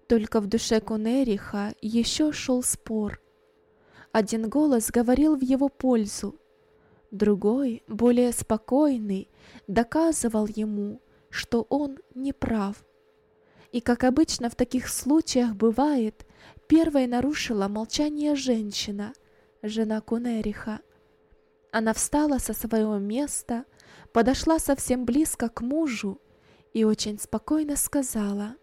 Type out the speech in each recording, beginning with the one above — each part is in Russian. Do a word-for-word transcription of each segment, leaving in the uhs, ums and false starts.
Только в душе Кунериха еще шел спор. Один голос говорил в его пользу, другой, более спокойный, доказывал ему, что он не прав. И, как обычно в таких случаях бывает, первой нарушила молчание женщина, жена Кунериха. Она встала со своего места, подошла совсем близко к мужу и очень спокойно сказала: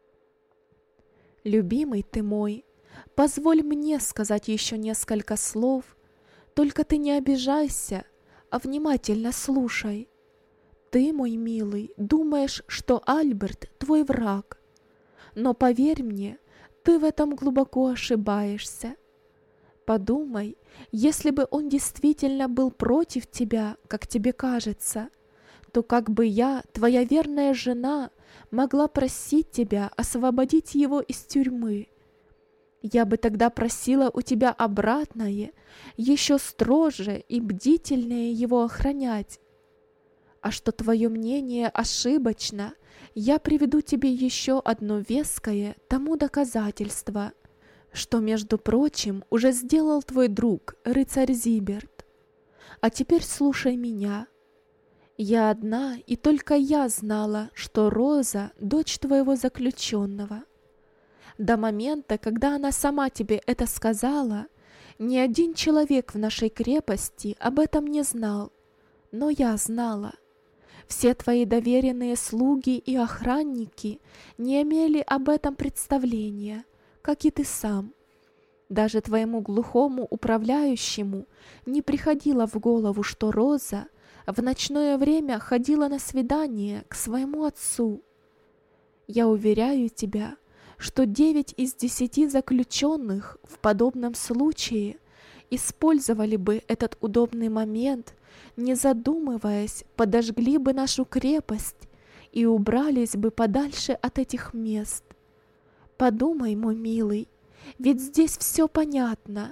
«Любимый ты мой, позволь мне сказать еще несколько слов, только ты не обижайся, а внимательно слушай. Ты, мой милый, думаешь, что Альберт твой враг, но поверь мне, ты в этом глубоко ошибаешься. Подумай, если бы он действительно был против тебя, как тебе кажется, то как бы я, твоя верная жена, могла просить тебя освободить его из тюрьмы? Я бы тогда просила у тебя обратное, еще строже и бдительнее его охранять. А что твое мнение ошибочно, я приведу тебе еще одно веское тому доказательство, что, между прочим, уже сделал твой друг, рыцарь Зиберт. А теперь слушай меня. Я одна, и только я знала, что Роза — дочь твоего заключенного. До момента, когда она сама тебе это сказала, ни один человек в нашей крепости об этом не знал, но я знала. Все твои доверенные слуги и охранники не имели об этом представления, как и ты сам. Даже твоему глухому управляющему не приходило в голову, что Роза в ночное время ходила на свидание к своему отцу. Я уверяю тебя, что девять из десяти заключенных в подобном случае использовали бы этот удобный момент, не задумываясь, подожгли бы нашу крепость и убрались бы подальше от этих мест. Подумай, мой милый, ведь здесь все понятно».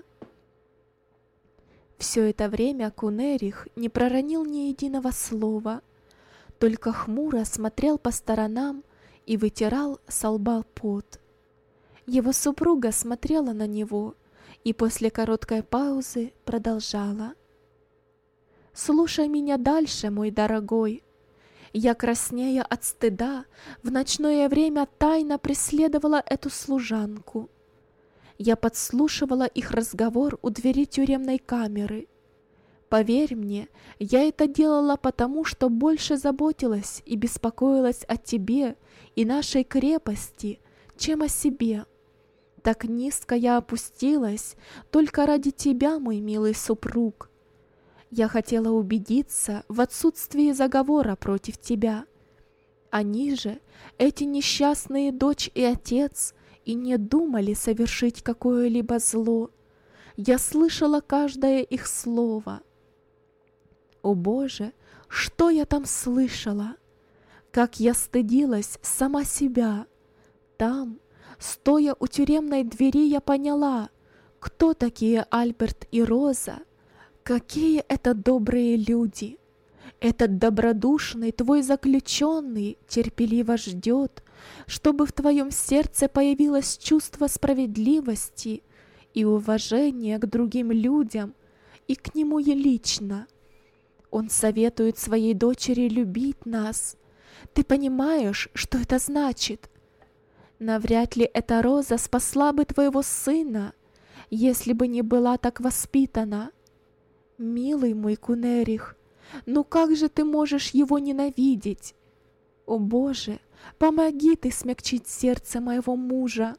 Все это время Кунерих не проронил ни единого слова, только хмуро смотрел по сторонам и вытирал со лба пот. Его супруга смотрела на него и после короткой паузы продолжала: «Слушай меня дальше, мой дорогой. Я, краснея от стыда, в ночное время тайно преследовала эту служанку. Я подслушивала их разговор у двери тюремной камеры. Поверь мне, я это делала потому, что больше заботилась и беспокоилась о тебе и нашей крепости, чем о себе. Так низко я опустилась только ради тебя, мой милый супруг. Я хотела убедиться в отсутствии заговора против тебя. Они же, эти несчастные дочь и отец, и не думали совершить какое-либо зло. Я слышала каждое их слово. О Боже, что я там слышала! Как я стыдилась сама себя! Там, стоя у тюремной двери, я поняла, кто такие Альберт и Роза, какие это добрые люди. Этот добродушный твой заключенный терпеливо ждет, чтобы в твоем сердце появилось чувство справедливости и уважения к другим людям и к нему и лично. Он советует своей дочери любить нас. Ты понимаешь, что это значит? Навряд ли эта Роза спасла бы твоего сына, если бы не была так воспитана. Милый мой Кунерих, ну как же ты можешь его ненавидеть? О Боже, помоги ты смягчить сердце моего мужа.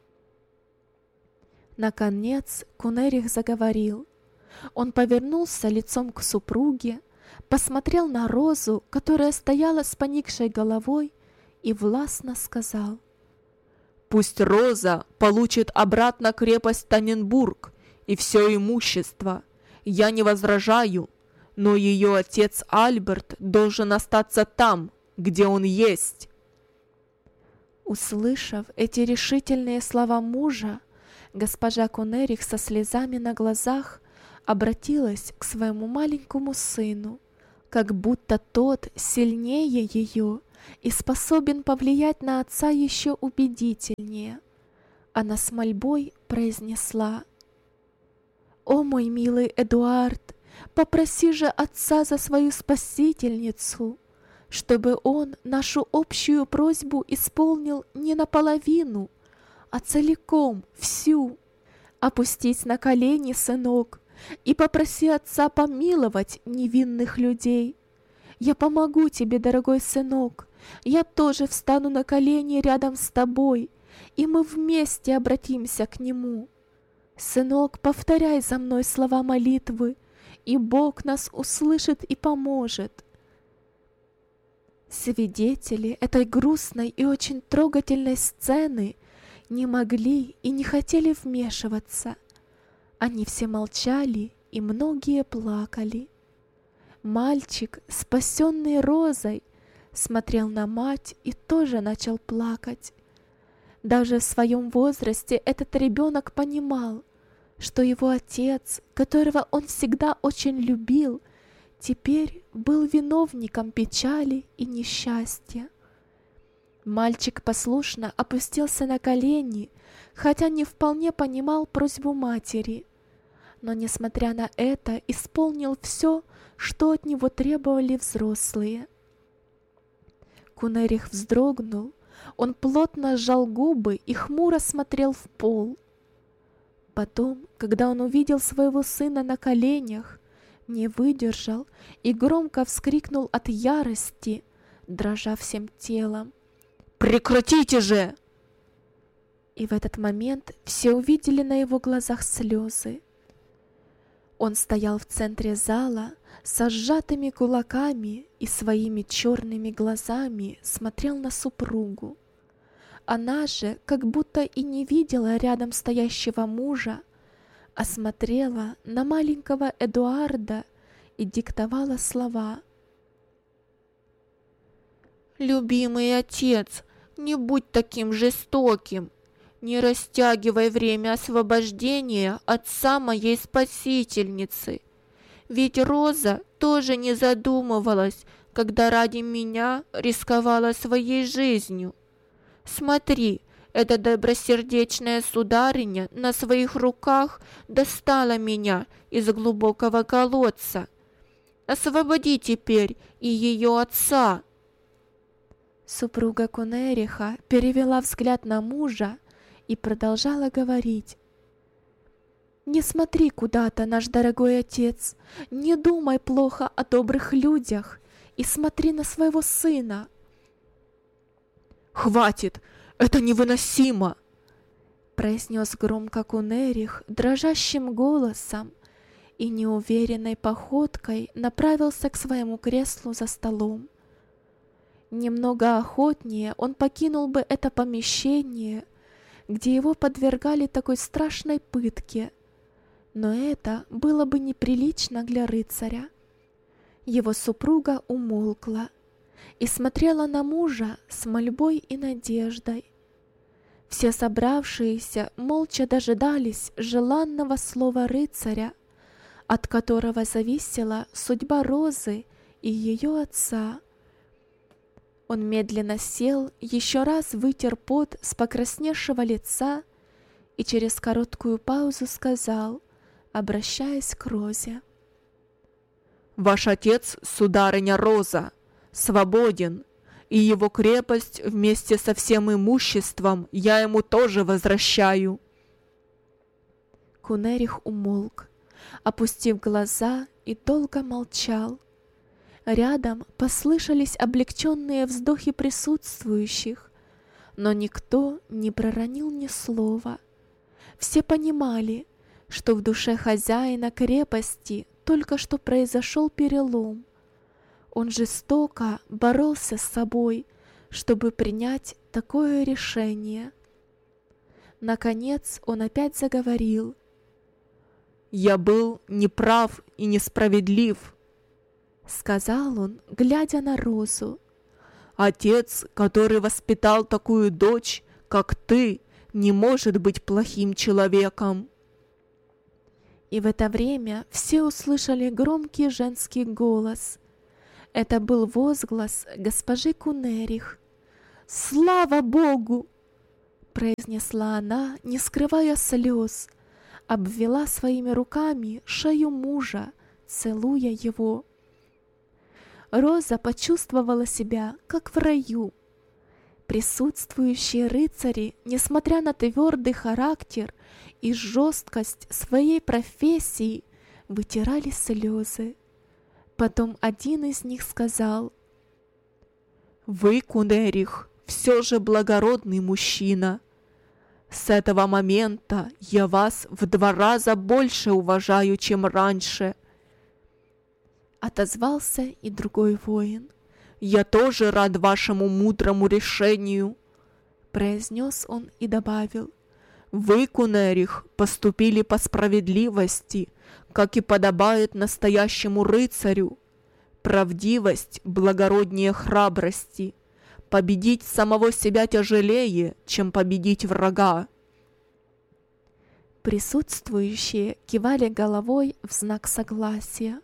Наконец Кунерих заговорил. Он повернулся лицом к супруге, посмотрел на Розу, которая стояла с поникшей головой, и властно сказал: «Пусть Роза получит обратно крепость Таненбург и все имущество. Я не возражаю, но ее отец Альберт должен остаться там, где он есть». Услышав эти решительные слова мужа, госпожа Кунерих со слезами на глазах обратилась к своему маленькому сыну, как будто тот сильнее ее и способен повлиять на отца еще убедительнее. Она с мольбой произнесла: «О, мой милый Эдуард, попроси же отца за свою спасительницу, чтобы он нашу общую просьбу исполнил не наполовину, а целиком, всю. Опустись на колени, сынок, и попроси отца помиловать невинных людей. Я помогу тебе, дорогой сынок, я тоже встану на колени рядом с тобой, и мы вместе обратимся к нему. Сынок, повторяй за мной слова молитвы, и Бог нас услышит и поможет». Свидетели этой грустной и очень трогательной сцены не могли и не хотели вмешиваться. Они все молчали, и многие плакали. Мальчик, спасенный Розой, смотрел на мать и тоже начал плакать. Даже в своем возрасте этот ребенок понимал, что его отец, которого он всегда очень любил, теперь был виновником печали и несчастья. Мальчик послушно опустился на колени, хотя не вполне понимал просьбу матери, но, несмотря на это, исполнил все, что от него требовали взрослые. Кунерих вздрогнул, он плотно сжал губы и хмуро смотрел в пол. Потом, когда он увидел своего сына на коленях, не выдержал и громко вскрикнул от ярости, дрожа всем телом: «Прекратите же!» И в этот момент все увидели на его глазах слезы. Он стоял в центре зала со сжатыми кулаками и своими черными глазами смотрел на супругу. Она же как будто и не видела рядом стоящего мужа, а смотрела на маленького Эдуарда и диктовала слова: «Любимый отец, не будь таким жестоким. Не растягивай время освобождения отца моей спасительницы. Ведь Роза тоже не задумывалась, когда ради меня рисковала своей жизнью. Смотри, эта добросердечная сударыня на своих руках достала меня из глубокого колодца. Освободи теперь и ее отца». Супруга Кунериха перевела взгляд на мужа и продолжала говорить: «Не смотри куда-то, наш дорогой отец, не думай плохо о добрых людях и смотри на своего сына». «Хватит! Это невыносимо!» произнес громко Кунерих дрожащим голосом и неуверенной походкой направился к своему креслу за столом. Немного охотнее он покинул бы это помещение, где его подвергали такой страшной пытке, но это было бы неприлично для рыцаря. Его супруга умолкла и смотрела на мужа с мольбой и надеждой. Все собравшиеся молча дожидались желанного слова рыцаря, от которого зависела судьба Розы и ее отца. Он медленно сел, еще раз вытер пот с покрасневшего лица и через короткую паузу сказал, обращаясь к Розе: «Ваш отец, сударыня Роза, свободен, и его крепость вместе со всем имуществом я ему тоже возвращаю». Кунерих умолк, опустив глаза, и долго молчал. Рядом послышались облегченные вздохи присутствующих, но никто не проронил ни слова. Все понимали, что в душе хозяина крепости только что произошел перелом. Он жестоко боролся с собой, чтобы принять такое решение. Наконец он опять заговорил: «Я был неправ и несправедлив», — сказал он, глядя на Розу. «Отец, который воспитал такую дочь, как ты, не может быть плохим человеком». И в это время все услышали громкий женский голос. Это был возглас госпожи Кунерих. «Слава Богу!» — произнесла она, не скрывая слез, обвела своими руками шею мужа, целуя его. Роза почувствовала себя, как в раю. Присутствующие рыцари, несмотря на твердый характер и жесткость своей профессии, вытирали слезы. Потом один из них сказал: «Вы, Кунерих, все же благородный мужчина. С этого момента я вас в два раза больше уважаю, чем раньше». Отозвался и другой воин. «Я тоже рад вашему мудрому решению», — произнес он и добавил: «Вы, Кунерих, поступили по справедливости, как и подобает настоящему рыцарю. Правдивость благороднее храбрости. Победить самого себя тяжелее, чем победить врага». Присутствующие кивали головой в знак согласия.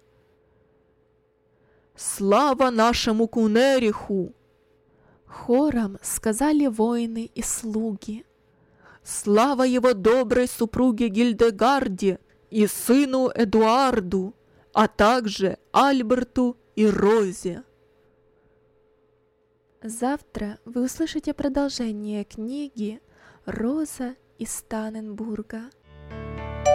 «Слава нашему Кунериху!» Хором сказали воины и слуги. «Слава его доброй супруге Гильдегарде и сыну Эдуарду, а также Альберту и Розе». Завтра вы услышите продолжение книги «Роза из Танненбурга».